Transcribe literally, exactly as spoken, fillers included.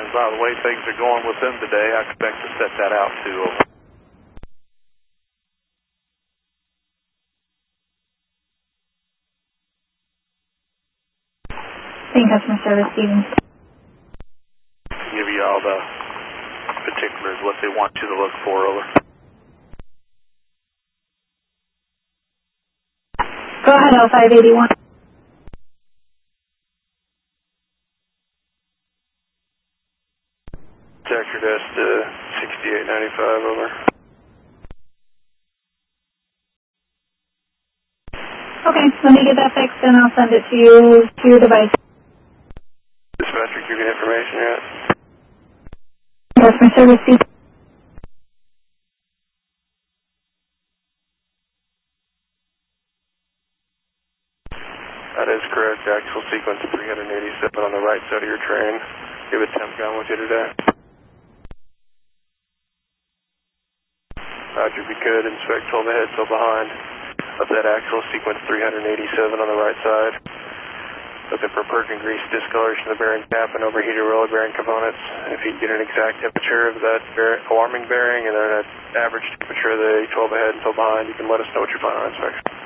And by the way things are going with them today, I expect to set that out too. Over. Same customer service, Stevens. Give you all the particulars, what they want you to look for, over. Go ahead, L five eighty-one. Check your desk to sixty-eight ninety-five, over. Okay, let me get that fixed and I'll send it to you, to your device. Dispatcher, give you information yet? Customer service, Stevens. That is correct. Actual sequence three eighty-seven on the right side of your train. You have a temp gun with you today. Roger, if you could, inspect till ahead, till behind of that actual sequence three eighty-seven on the right side. Looking for purging grease, discoloration of the bearing cap, and overheated roller bearing components. If you get an exact temperature of that bear alarming bearing and then an average temperature of the twelve ahead and twelve behind, you can let us know what you find on inspection.